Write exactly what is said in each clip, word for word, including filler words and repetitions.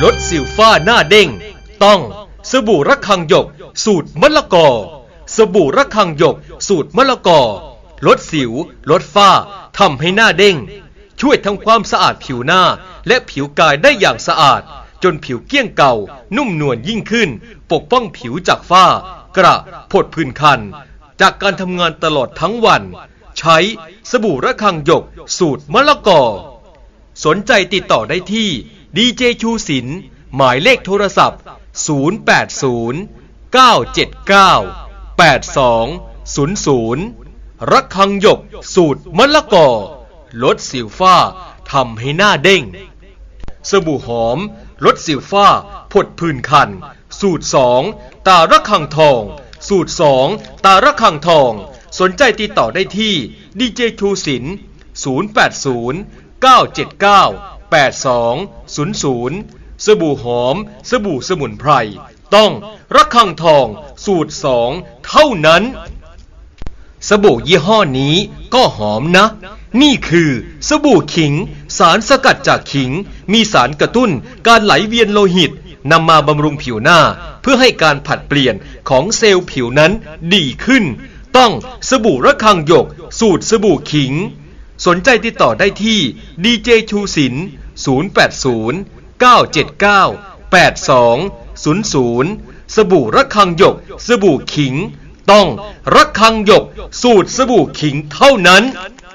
ลดสิวฝ้าหน้าเด้งต้องสบู่ระฆังหยกสูตรมะละกอสบู่ระฆังหยกสูตรมะละกอลดสิวลดฝ้าทำให้หน้าเด้งช่วยทำความสะอาดผิวหน้าและผิวกายได้อย่างสะอาดจนผิวเกลี้ยงเก่านุ่มนวลยิ่งขึ้นปกป้องผิวจากฝ้ากระผดผื่นคันจากการทำงานตลอดทั้งวันใช้สบู่ระฆังหยกสูตรมะละกอสนใจติดต่อได้ที่ดีเจชูศิลป์หมายเลขโทรศัพท์ศูนย์ แปด ศูนย์ เก้า เจ็ด เก้า แปด สอง ศูนย์ ศูนย์ระฆังหยกสูตรมะละกอลดสิวฝ้าทำให้หน้าเด้งสบู่หอมลดสิวฝ้าผดผื่นคันสูตรสองตาระฆังทองสูตรสองตาระฆังทองสนใจติดต่อได้ที่ดีเจชูศิลป์ศูนย์ แปด ศูนย์ เก้า เจ็ด เก้า แปด สอง ศูนย์ ศูนย์สบู่หอมสบู่สมุนไพรต้องระฆังทองสูตรสองเท่านั้นสบู่ยี่ห้อนี้ก็หอมนะนี่คือสบู่ขิงสารสกัดจากขิงมีสารกระตุ้นการไหลเวียนโลหิตนำมาบำรุงผิวหน้าเพื่อให้การผลัดเปลี่ยนของเซลล์ผิวนั้นดีขึ้นต้องสบู่ระฆังหยกสูตรสบู่ขิงสนใจติดต่อได้ที่ดีเจชูศิลป์ศูนย์ แปด ศูนย์ เก้า เจ็ด เก้า แปด สอง ศูนย์ ศูนย์สบู่ระฆังหยกสบู่ขิงต้องระฆังหยกสูตรสบู่ขิงเท่านั้น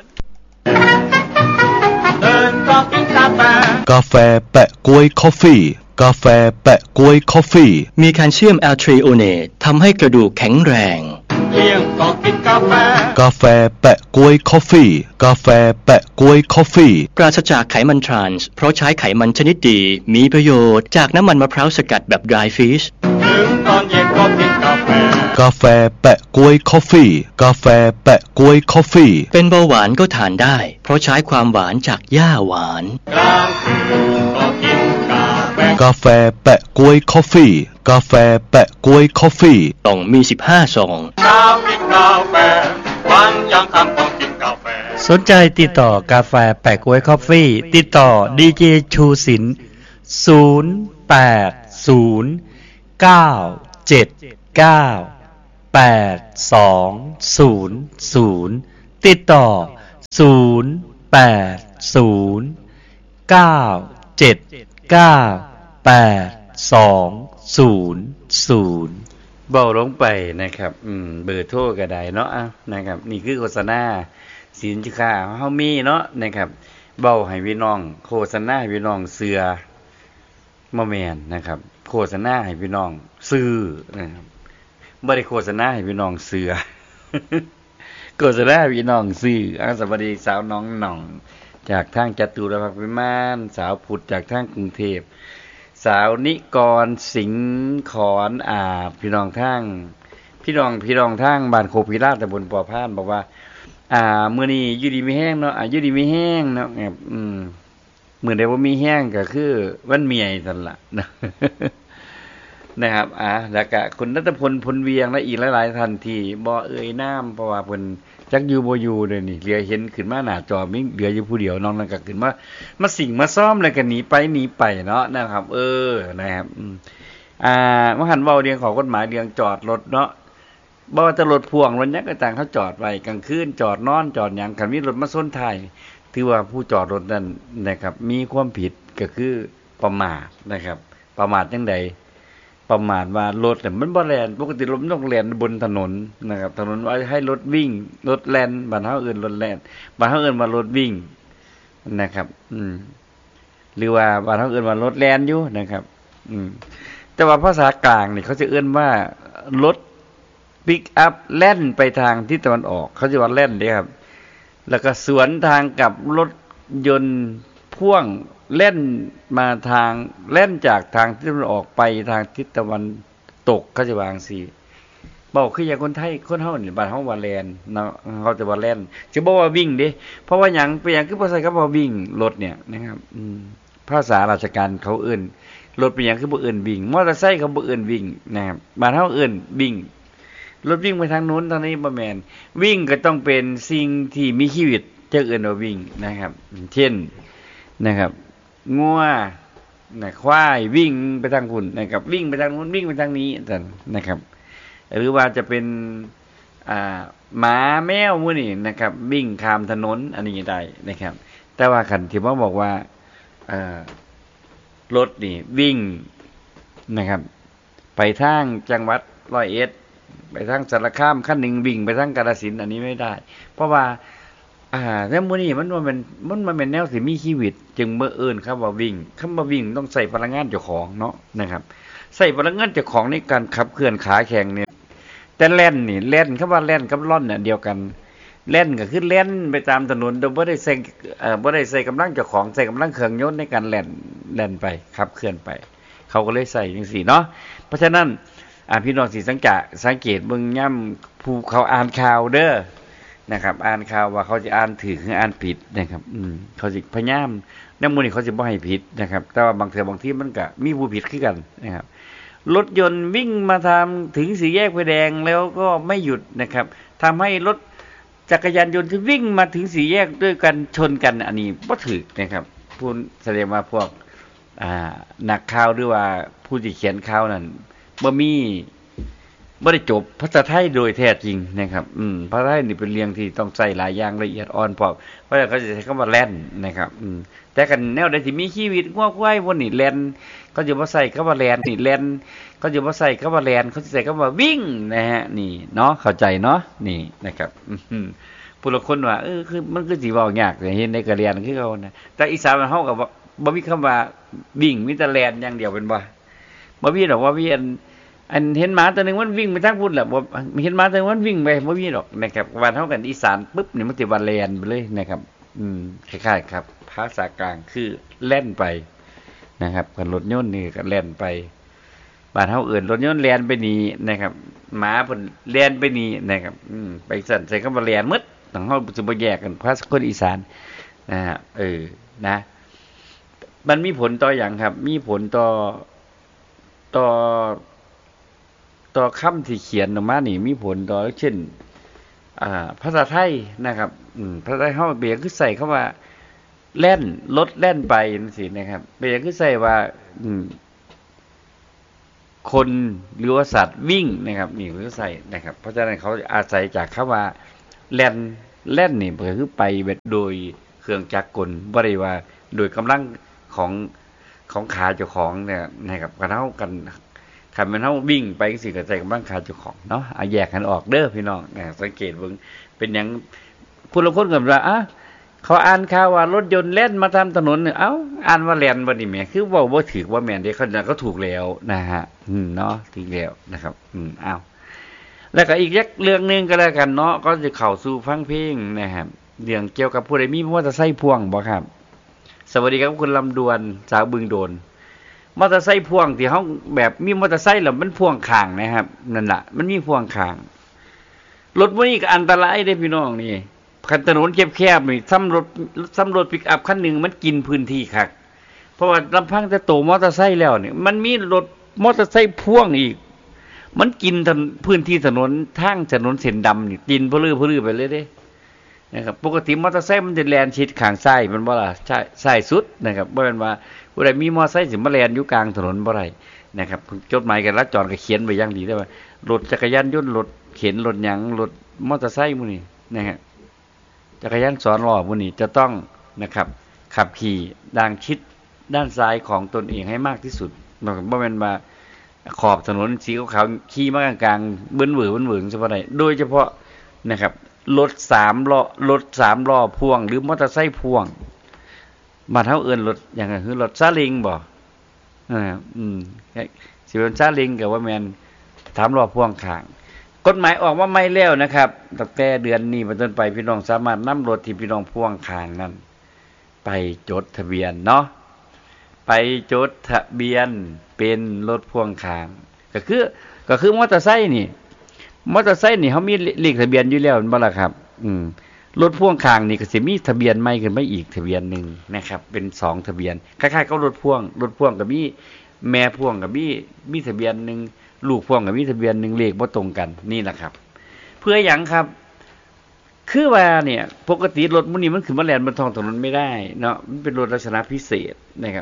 กาแฟแปะกล้วยคอฟฟี่กาแฟแปะกล้วยคอฟฟี่มีแคลเซียมแอลทริโอเนตทำให้กระดูกแข็งแรงเพียงก็กินกาแฟกาแฟแปะกล้วยคอฟฟี่กาแฟแปะกล้วยคอฟฟี่ปราศจากไขมันทรานส์เพราะใช้ไขมันชนิดดีมีประโยชน์จากน้ำมันมะพร้าวสกัดแบบ dry fish ถึงตอนเย็นก็กินกาแฟกาแฟแปะกล้วยคอฟฟี่กาแฟแปะกล้วยคอฟฟี่เป็นเบาหวานก็ทานได้เพราะใช้ความหวานจากหญ้าหวานกลางคืนก็กินกาแฟกาแฟแปะกล้วยคอฟฟี่กาแฟแปะกล้วยคอฟฟี่ต้องมีสิบห้าซองเช้ากินกาแฟวันยังค่ำต้องกินกาแฟสนใจติดต่อกาแฟแปะกล้วยคอฟฟี่ติดต่อดีเจชูศิลป์ศูนย์ แปด ศูนย์ เก้า เจ็ด เก้า แปด สอง ศูนย์ ศูนย์ติดต่อศูนย์ แปด ศูนย์ เก้า เจ็ด เก้า แปด สอง ศูนย์ ศูนย์เบาลงไปนะครับอืมเบอร์โทรก็ได้เนาะนะครับนี่คือโฆษณาสินค้าเฮามีเนาะนะครับเบาให้พี่น้องโฆษณาให้พี่น้องเสือบ่แม่นนะครับโฆษณาให้พี่น้องซื้อนะครับบ่ได้โฆษณาให้พี่น้องเสือโฆษณาให้พี่น้องซื้ออ่ะสวัสดีสาวน้องหน่องจากทางจตุรพักษ์วิมานสาวพุทธจากทางกรุงเทพสาวนิกรสิงห์ขอนอาบพี่น้องทางพี่น้องพี่น้องทางบ้านโคกพิราชตำบลปอพานบอกว่าอ่ามื้อนี้อยู่ดีมีแห้งเนาะอ่าอยู่ดีมีแห้งเนาะแบบอืมมื้อใดบ่มีแห้งก็คือวันเมียซั่นล่ะนะครับอ่าแล้วก็คุณณัฐพลพลเวียงและอีกหลายๆท่านที่บ่เอ่ยนามเพราะว่าเพิ่นจักอยู่บ่อยู่เด้อนี่เหลือเห็นขึ้นมาหน้าจอมีเหลืออยู่ผู้เดียวน้องนั่นก็ขึ้นมามาสิ่งมาซ่อมแล้วก็หนีไปหนีไปเนาะนะครับเออนะครับอืมอ่าว่าหันเว้าเรื่องของกฎหมายเรื่องจอดรถเนาะบ่ว่าจะรถพ่วงรถยักษ์ก็ต่างเขาจอดไว้กลางคืนจอดนอนจอดหยังคันมีรถมาชนท้ายถือว่าผู้จอดรถนั้นนะครับมีความผิดก็คือประมาทนะครับประมาทจังได๋ประมาทว่ารถเนี่ยมันบ่แล่นปกติรถมันต้องแล่นบนถนนนะครับถนนไว้ให้รถวิ่งรถแล่นบ้านเฮาเอิ้นรถแล่นบ้านเฮาเอิ้นว่ารถวิ่งนะครับอืมหรือว่าบ้านเฮาเอิ้นว่ารถแล่นอยู่นะครับอืมแต่ว่าภาษากลางนี่เขาจะเอิ้นว่ารถปิกอัพแล่นไปทางทิศตะวันออกเขาจะว่าแล่นเด้ครับแล้วก็สวนทางกับรถยนต์พ่วงเล่นมาทางเล่นจากทางทิศตะวันออกไปทางทิศตะวันตกเขาจะวางสิบอกคืออย่างคนไทยคนเฮานี่บ้านเฮาว่าแล่นเนาะเขาจะว่าแล่นสิบ่ว่าวิ่งเด้เพราะว่าหยังเป็นหยังคือบ่ใช้คำว่าวิ่งรถเนี่ยนะครับอืมภาษาราชการเขาเอิ้นรถเป็นหยังคือบ่เอิ้นวิ่งมอเตอร์ไซค์เขาบ่เอิ้นวิ่งนะครับบ้านเฮาเอิ้นวิ่งรถวิ่งไปทางโน้นทางนี้บ่แม่นวิ่งก็ต้องเป็นสิ่งที่มีชีวิตจะเอิ้นว่าวิ่งนะครับเช่นนะครับงัวนะควายวิ่งไปทางคุณนะครับวิ่งไปทางนู้นวิ่งไปทางนี้นะครับหรือว่าจะเป็นอ่าหมาแมวมื้อนี้นะครับวิ่งข้ามถนนอันนี้ได้นะครับแต่ว่าคันที่ว่าบอกว่าอ่ารถนี่วิ่งนะครับไปทางจังหวัดร้อยเอ็ดไปทางสารคามคันหนึ่งวิ่งไปทางกาฬสินธุ์อันนี้ไม่ได้เพราะว่าอ่าแล้วมื้อนี้มันว่ามันมันมันเป็นแนวที่มีชีวิตจึงเมื่อเอิ้นครับว่าวิ่งคำว่าวิ่งต้องใส่พลังงานเจ้าของเนาะนะครับใส่พลังงานเจ้าของในการขับเคลื่อนขาแข็งเนี่ยแต่แล่นนี่แล่นคำว่าแล่นกับล่อนเนี่ยเดียวกันแล่นก็คือแล่นไปตามถนนโดยบ่ได้ใส่เอ่อบ่ได้ใส่กำลังเจ้าของใส่กำลังเครื่องยนต์ในการแล่นแล่นไปขับเคลื่อนไปเขาก็เลยใส่จังซี่เนาะเพราะฉะนั้นอ่าพี่น้องสิสังกะสังเกตเบิ่งย่ำผู้เขาอ่านข่าวเด้อนะครับอ่านข่าวว่าเขาจะอ่านถูกหรืออ่านผิดนะครับอืมเขาสิพยายามนำมื้อนี้เขาสิบ่ให้ผิดนะครับแต่ว่าบางเทื่อบางทีมันก็มีผู้ผิดคือกันนะครับรถยนต์วิ่งมาทำถึงสี่แยกไฟแดงแล้วก็ไม่หยุดนะครับทำให้รถจักรยานยนต์ที่วิ่งมาถึงสี่แยกด้วยกันชนกันอันนี้บ่ถูกนะครับผู้แสดงว่าพวกอ่านักข่าวหรือว่าผู้ที่เขียนข่าวนั้นบ่มีบ่ได้จบภาษาไทยโดยแท้จริงนะครับอืมภาษาไทยนี่เป็นเรื่องที่ต้องใช้หลายอย่างละเอียดอ่อนพอเพราะฉะนั้นเขาจะใช้คำว่าแล่นนะครับอืมแต่กันแนวใดที่มีชีวิตงัวควายบ่นี่แล่นเขาจะบ่ใส่คำว่าแล่นนี่แล่นเขาจะบ่ใส่คำว่าแล่นเขาจะใส่คำว่าวิ่งนะฮะนี่เนาะเข้าใจเนาะนี่นะครับอืมผู้ละคนว่าเออคือมันคือสิเว้ายากเห็นในกะเรียนคือเขานะแต่อีสานมันเฮาก็บ่มีคำว่าวิ่งมีแต่แล่นอย่างเดียวเป็นบ่บ่มีดอกว่ามีอันอันเห็นหมาตัวนึงมันวิ่งไปทางพุ่นแหละบ่เห็นหมาตัวนึงมันวิ่งไปบ่มีดอกนะครับว่าเฮากันอีสานปึ๊บนี่มันสิว่าแล่นไปเลยนะครับอืมคล้ายๆครับภาษากลางคือแล่นไปนะครับกับรถยนต์นี่ก็แล่นไปบ้านเฮาเอิ้นรถยนต์แล่นไปนี่นะครับหมาเพิ่นแล่นไปนี่นะครับอืมไปสั่นใส่คำว่าแล่นหมดต้องเฮาสิบ่แยกกันภาษาคนอีสานนะฮะเออนะมันมีผลต่อหยังครับมีผลต่อต่อต่อคำที่เขียนออกมานี่มีผลต่อเช่นอ่าภาษาไทยนะครับอืมภาษาไทยเฮาเปลี่ยนคือใส่คำว่าแล่นรถแล่นไปจังซี่นะครับเปลี่ยนคือใส่ว่าอืมคนหรือว่าสัตว์วิ่งนะครับนี่คือใส่นะครับเพราะฉะนั้นเขาอาศัยจากคำว่าแล่นแล่นนี่ก็คือไปแบบโดยเครื่องจักรกลบ่ได้ว่าโดยกำลังของของขาเจ้าของเนี่ยนะครับกันเฮากันคันมันเฮาวิ่งไปจังซี่ก็ใส่กำลังขาเจ้าของเนาะเอาแยกกันออกเด้อพี่น้องนะสังเกตเบิ่งเป็นหยังผู้ละคนก็ว่าอ่ะเขาอ่านข่าวว่ารถยนต์แล่นมาตามถนนเอ้าอ่านว่าแล่นบ่นี่แหมคือเว้าบ่ถูกว่าแม่นเด้เขาก็ถูกแล้วนะฮะอืมเนาะถูกแล้วนะครับอืมอ้าวแล้วก็อีกเรื่องนึงก็แล้วกันเนาะก็จะเข้าสู่ฟังเพลงนะครับเรื่องเกี่ยวกับผู้ใดมีมอเตอร์ไซค์พ่วงบ่ครับสวัสดีครับคุณลำดวนสาวบึงโดนมอเตอร์ไซค์พ่วงที่เฮาแบบมีมอเตอร์ไซค์แล้วมันพ่วงข้างนะครับนั่นล่ะมันมีพ่วงข้างรถพวกนี้ก็อันตรายเด้พี่น้องนี่คันถนนแคบๆนี่ซ้ำรถซ้ำรถปิกอัพคันนึงมันกินพื้นที่คักเพราะว่าลำพังแต่โตมอเตอร์ไซค์แล้วนี่มันมีรถมอเตอร์ไซค์พ่วงอีกมันกินพื้นที่ถนนทางถนนเส้นดำนี่กินพลื้อๆไปเลยเด้นะครับปกติมอเตอร์ไซค์มันจะแล่นชิดข้างซ้ายมันบ่ล่ะใช่ซ้ายสุดนะครับบ่แม่นว่าผู้ใดมีมอเตอร์ไซค์สิมาแล่นอยู่กลางถนนบ่ได้นะครับจดหมายกันจราจรก็เขียนไว้อย่างดีได้ว่ารถจักรยานยนต์รถเข็นรถหยังรถมอเตอร์ไซค์หมู่นี้นะฮะจักรยานสอนล้อหมู่นี้จะต้องนะครับขับขี่ด้านชิดด้านซ้ายของตนเองให้มากที่สุดบ่แม่นว่าขอบถนนสีขาวๆขี่มากลางๆเบิ้นหวือเบิ้นหวือจังบ่ได้โดยเฉพาะนะครับรถสามล้อรถสามล้อพ่วงหรือมอเตอร์ไซค์พ่วงบ้านเฮาเอิ้นรถหยังคือรถซาเล้งบ่อ่าอืมสิเป็นซาเล้งก็ว่าแม่นสามล้อพ่วงข้างกฎหมายออกมาใหม่แล้วนะครับตั้งแต่เดือนนี้เป็นต้นไปพี่น้องสามารถนำรถที่พี่น้องพ่วงข้างนั้นไปจดทะเบียนเนาะไปจดทะเบียนเป็นรถพ่วงข้างก็คือก็คือมอเตอร์ไซค์นี่มอเตอร์ไซค์นี่เฮามีเลขทะเบียนอยู่แล้วบ่ล่ะครับอืมรถพ่วงข้างนี่ก็สิมีทะเบียนใหม่ขึ้นมาอีกทะเบียนนึงนะครับเป็นสองทะเบียนคล้ายๆกับรถพ่วงรถพ่วงก็มีแม่พ่วงก็มีมีทะเบียนนึงลูกพ่วงก็มีทะเบียนนึงเลขบ่ตรงกันนี่แหละครับเพื่อหยังครับคือว่าเนี่ยปกติรถมื้อนี้มันขึ้นมาแล่นบนท้องถนนไม่ได้เนาะมันเป็นรถลักษณะพิเศษนะครับ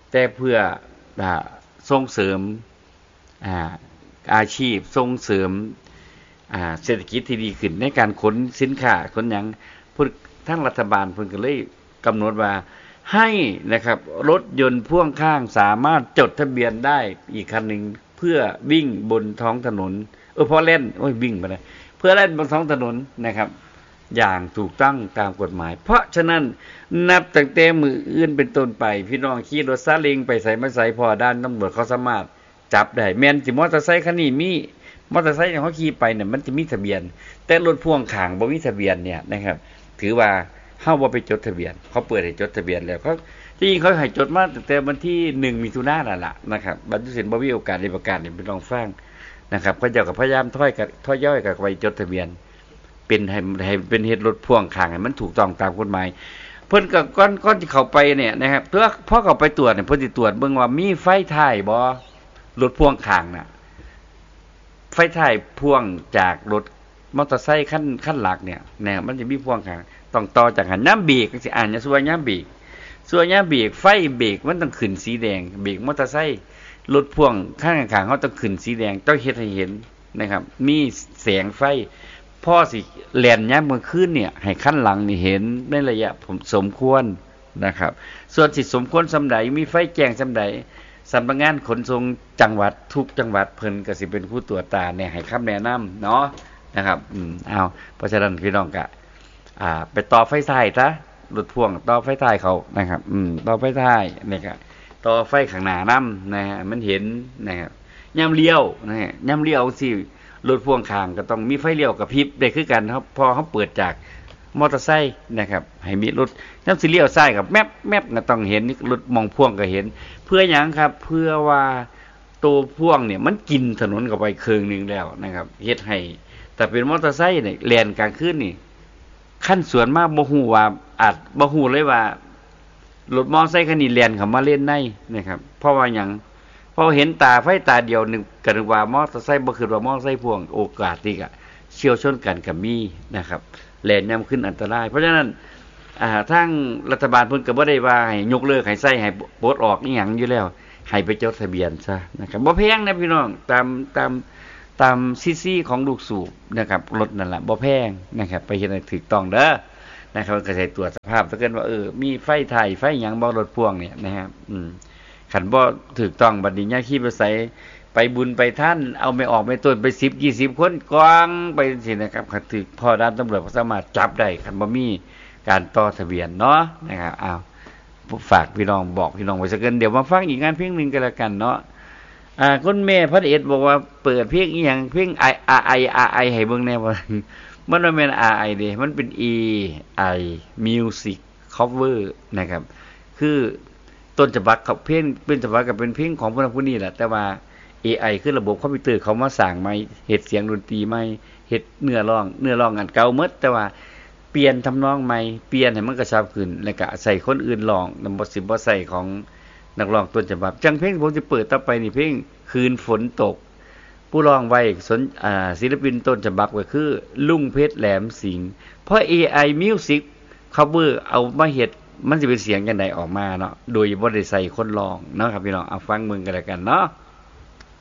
แต่เพื่ออ่าส่งเสริมอ่าอาชีพส่งเสริมอ่าเศรษฐกิจที่ดีขึ้นในการขนสินค้าขนหยังพุ่นทางรัฐบาลเพิ่นก็เลยกำหนดว่าให้นะครับรถยนต์พ่วงข้างสามารถจดทะเบียนได้อีกคันหนึ่งเพื่อวิ่งบนท้องถนนเออพอเล่นโอ้ยวิ่งไปเลยเพื่อเล่นบนท้องถนนนะครับอย่างถูกต้องตามกฎหมายเพราะฉะนั้นนับตั้งแต่มืออื่นเป็นต้นไปพี่น้องขี่รถซาเล้งไปใส่มาใส่พอด้านตำรวจเขาสามารถจับได้แม่นสิมอเตอร์ไซค์คันนี้มีมอเตอร์ไซค์ที่เขาขี่ไปเนี่ยมันจะมีทะเบียนแต่รถพ่วงข้างบ่มีทะเบียนเนี่ยนะครับถือว่าเฮาบ่ไปจดทะเบียนเขาเปิดให้จดทะเบียนแล้วเขาจริงๆเขาให้จดมาตั้งแต่วันที่หนึ่งมิถุนายนนั่นล่ะนะครับบัดนี้สิบ่มีโอกาสได้ประกาศให้พี่น้องฟังนะครับเขาเจ้าก็พยายามถ้อยกับถ้อยย่อยกับไปจดทะเบียนเป็นให้ให้เป็นเฮ็ดรถพ่วงข้างให้มันถูกต้องตามกฎหมายเพิ่นก็ก่อนก่อนที่เข้าไปเนี่ยนะครับเพื่อพอเข้าไปตรวจเนี่ยเพิ่นสิตรวจเบิ่งว่ามีไฟท้ายบ่รถพ่วงข้างน่ะไฟท้ายพ่วงจากรถมอเตอร์ไซค์คันคันหลักเนี่ยแนวมันจะมีพ่วงข้างต้องต่อจากหันน้ำเบรกสิอ่านส่วนน้ำเบรกส่วนน้ำเบรกไฟเบรกมันต้องขึ้นสีแดงเบรกมอเตอร์ไซค์รถพ่วงข้างข้างเขาต้องขึ้นสีแดงต้องเฮ็ดให้เห็นนะครับมีแสงไฟพ่อสิแล่นยามกลางคืนเนี่ยให้คันหลังนี่เห็นในระยะผมสมควรนะครับส่วนสิสมควรสำใดมีไฟแจ้งสำใดสำนักงานขนส่งจังหวัดทุกจังหวัดเพิ่นก็สิเป็นผู้ตรวจตาเนี่ยให้คำแนะนำเนาะนะครับอืมเอาเพราะฉะนั้นพี่น้องก็อ่าไปต่อไฟท้ายซะรถพ่วงต่อไฟท้ายเขานะครับอืมต่อไฟท้ายนี่ก็ต่อไฟข้างหน้านำนะฮะมันเห็นนะครับยามเลี้ยวนะฮะยามเลี้ยวสิรถพ่วงข้างก็ต้องมีไฟเลี้ยวกระพริบได้คือกันครับพอเขาเปิดจากมอเตอร์ไซค์นะครับให้มีรถยามสิเลี้ยวซ้ายกับแมปแมปก็ต้องเห็นรถมองพ่วงก็เห็นเพื่อหยังครับเพื่อว่าตัวพ่วงเนี่ยมันกินถนนเข้าไปครึ่งนึงแล้วนะครับเฮ็ดให้แต่เป็นมอเตอร์ไซค์เนี่ยแล่นกลางคืนนี่ขั้นส่วนมากบ่ฮู้ว่าอาจบ่ฮู้เลยว่ารถมอเตอร์ไซค์คันนี้แล่นเข้ามาเล่นในนะครับเพราะว่าหยังพอเห็นตาไฟตาเดียวนึงก็นึกว่ามอเตอร์ไซค์บ่คิดว่ามอเตอร์ไซค์พ่วงโอกาสที่จะเฉี่ยวชนกันก็มีนะครับแล่นยามขึ้นอันตรายเพราะฉะนั้นอ่าทางรัฐบาลเพิ่นก็บ่ได้ว่าให้ยกเลิกให้ใช้ให้ปลดออกอีหยังอยู่แล้วให้ไปจดทะเบียนซะนะครับบ่แพงนะพี่น้องตามตามตามซีซีของลูกสูบนะครับรถนั่นแหละบ่แพงนะครับไปเฮ็ดให้ถูกต้องเด้อนะครับก็ใช้ตรวจสภาพถ้าเกิดว่าเออมีไฟถ่ายไฟหยังบ่รถพ่วงเนี่ยนะครับอืมคันบ่ถูกต้องบัดนี้ยาขี้ไปใส่ไปบุญไปท่านเอาไม่ออกไม่ต้นไปสิบ ยี่สิบคนกวางไปสินะครับคันถูกพอด้านตำรวจสามารถจับได้คันบ่มีการต่อทะเบียนเนาะนะครับอ้าวฝากพี่น้องบอกพี่น้องไว้สักเกินเดี๋ยวมาฟังอีกงานเพลงนึงกันแล้วกันเนาะอ่าคุณแม่พระเดชบอกว่าเปิดเพลงอีหยังเพลง I I I I ให้เบิ่งแน่ว่ามันบ่แม่น I I เด้มันเป็น E I Music Cover นะครับคือต้นฉบับของเพลงเป็นฉบับก็เป็นเพลงของผู้นั้นผู้นี้แหละแต่ว่า เอ ไอ คือระบบคอมพิวเตอร์เขามาสร้างใหม่เฮ็ดเสียงดนตรีใหม่เฮ็ดเนื้อร้องเนื้อร้องอันเก่าหมดแต่ว่าเปลี่ยนทำนองใหม่เปลี่ยนให้มันกระชับขึ้นแล้วก็ใส่คนอื่นร้องนำบ่สิบ่ใส่ของนักร้องต้นฉบับจังเพลงผมจะเปิดต่อไปนี่เพลงคืนฝนตกผู้ร้องไว้สนอ่าศิลปินต้นฉบับก็คือลุงเพชรแหลมสิงห์เพราะ เอ ไอ Music Cover เอามาเฮ็ดมันสิเป็นเสียงจังได๋ออกมาเนาะโดยบ่ได้ใส่คนร้องเนาะครับพี่น้องเอาฟังมึงกันแล้วกันเนาะ